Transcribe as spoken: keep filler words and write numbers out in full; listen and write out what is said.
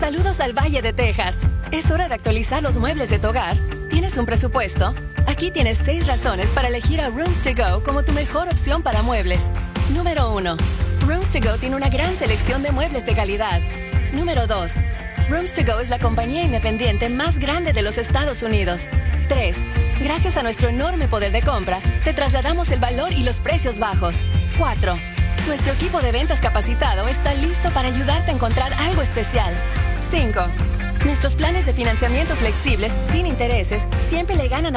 Saludos al Valle de Texas. ¿Es hora de actualizar los muebles de tu hogar? ¿Tienes un presupuesto? Aquí tienes seis razones para elegir a Rooms to Go como tu mejor opción para muebles. Número uno. Rooms to Go tiene una gran selección de muebles de calidad. Número dos. Rooms to Go es la compañía independiente más grande de los Estados Unidos. tres. Gracias a nuestro enorme poder de compra, te trasladamos el valor y los precios bajos. cuatro. Nuestro equipo de ventas capacitado está listo para ayudarte a encontrar algo especial. cinco. Nuestros planes de financiamiento flexibles sin intereses siempre le ganan a